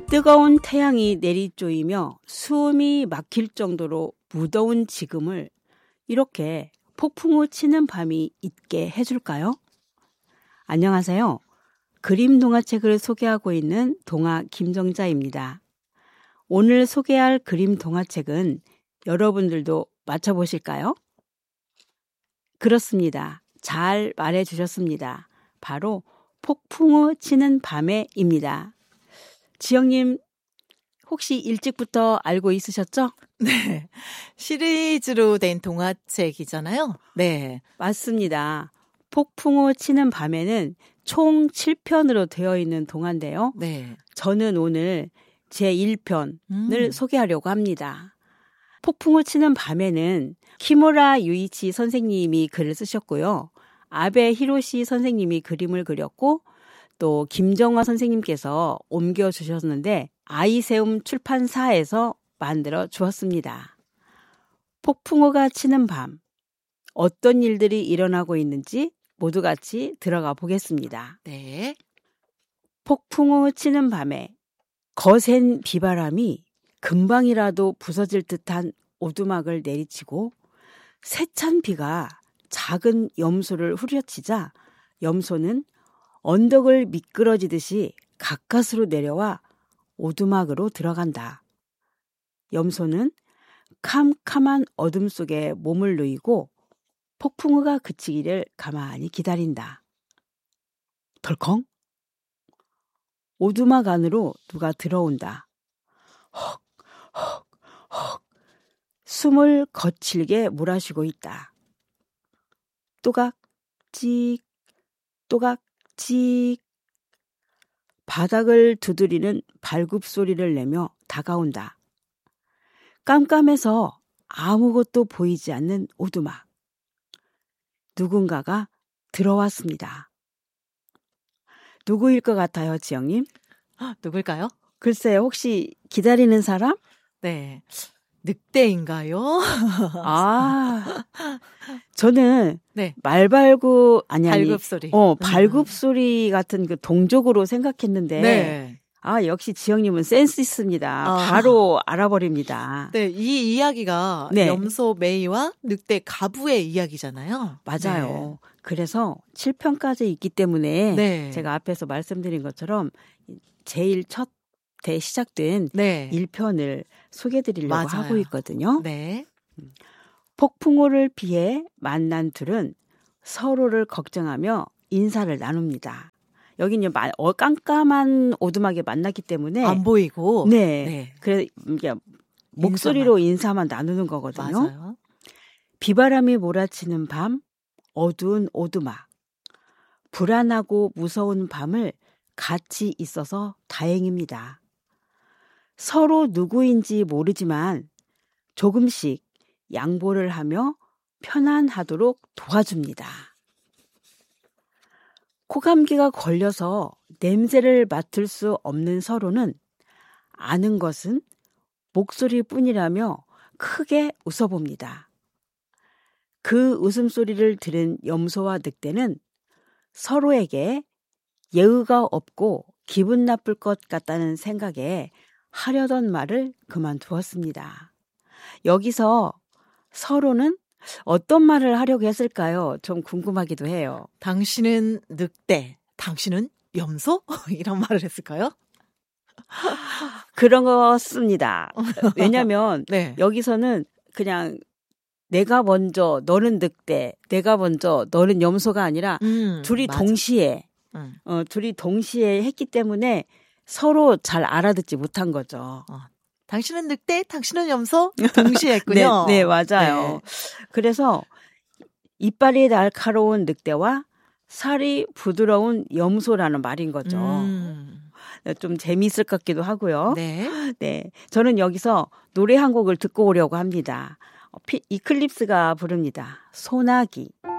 뜨거운 태양이 내리쪼이며 숨이 막힐 정도로 무더운 지금을 이렇게 폭풍우 치는 밤이 있게 해줄까요? 안녕하세요. 그림 동화책을 소개하고 있는 동화 김정자입니다. 오늘 소개할 그림 동화책은 여러분들도 맞춰보실까요? 그렇습니다. 잘 말해주셨습니다. 바로 폭풍우 치는 밤에입니다. 지영님, 혹시 일찍부터 알고 있으셨죠? 네. 시리즈로 된 동화책이잖아요. 네. 맞습니다. 폭풍우 치는 밤에는 총 7편으로 되어 있는 동화인데요. 네. 저는 오늘 제1편을 소개하려고 합니다. 폭풍우 치는 밤에는 키무라 유이치 선생님이 글을 쓰셨고요. 아베 히로시 선생님이 그림을 그렸고 또 김정화 선생님께서 옮겨주셨는데 아이세움 출판사에서 만들어 주었습니다. 폭풍우가 치는 밤, 어떤 일들이 일어나고 있는지 모두 같이 들어가 보겠습니다. 네. 폭풍우 치는 밤에 거센 비바람이 금방이라도 부서질 듯한 오두막을 내리치고 세찬 비가 작은 염소를 후려치자 염소는 언덕을 미끄러지듯이 가까스로 내려와 오두막으로 들어간다. 염소는 캄캄한 어둠 속에 몸을 누이고 폭풍우가 그치기를 가만히 기다린다. 덜컹? 오두막 안으로 누가 들어온다. 헉, 헉, 헉. 숨을 거칠게 몰아쉬고 있다. 또각, 찍, 또각, 찍. 바닥을 두드리는 발굽 소리를 내며 다가온다. 깜깜해서 아무것도 보이지 않는 오두막. 누군가가 들어왔습니다. 누구일 것 같아요, 지영님? 누굴까요? 글쎄요, 혹시 기다리는 사람? 네. 늑대인가요? 저는 네. 발굽 소리. 발굽 소리 같은 그 동족으로 생각했는데, 네. 역시 지영님은 센스 있습니다. 바로 알아버립니다. 네, 이 이야기가 네. 염소 메이와 늑대 가부의 이야기잖아요. 맞아요. 네. 그래서 7편까지 있기 때문에 네. 제가 앞에서 말씀드린 것처럼 제일 첫 때 시작된 네. 1편을 소개해드리려고 맞아요. 하고 있거든요. 네. 폭풍우를 피해 만난 둘은 서로를 걱정하며 인사를 나눕니다. 여기는 깜깜한 오두막에 만났기 때문에 안 보이고. 네. 네. 그래서 목소리로 인사만 나누는 거거든요. 맞아요. 비바람이 몰아치는 밤, 어두운 오두막. 불안하고 무서운 밤을 같이 있어서 다행입니다. 서로 누구인지 모르지만 조금씩 양보를 하며 편안하도록 도와줍니다. 코감기가 걸려서 냄새를 맡을 수 없는 서로는 아는 것은 목소리뿐이라며 크게 웃어봅니다. 그 웃음소리를 들은 염소와 늑대는 서로에게 예의가 없고 기분 나쁠 것 같다는 생각에 하려던 말을 그만두었습니다. 여기서 서로는 어떤 말을 하려고 했을까요? 좀 궁금하기도 해요. 당신은 늑대, 당신은 염소? 이런 말을 했을까요? 그런 것습니다. 왜냐하면 네. 여기서는 그냥 내가 먼저 너는 늑대, 내가 먼저 너는 염소가 아니라 둘이 맞아. 동시에 둘이 동시에 했기 때문에 서로 잘 알아듣지 못한 거죠. 당신은 늑대, 당신은 염소? 동시에 했군요. 네, 맞아요. 네. 그래서 이빨이 날카로운 늑대와 살이 부드러운 염소라는 말인 거죠. 좀 재미있을 것 같기도 하고요. 네. 네, 저는 여기서 노래 한 곡을 듣고 오려고 합니다. 이클립스가 부릅니다. 소나기.